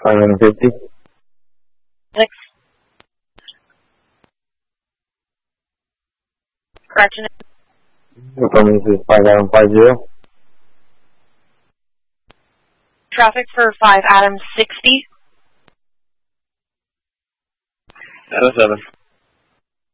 550. 6. Correction. This is 5 Adam 50. Traffic for 5 Adam 60. Adam 7.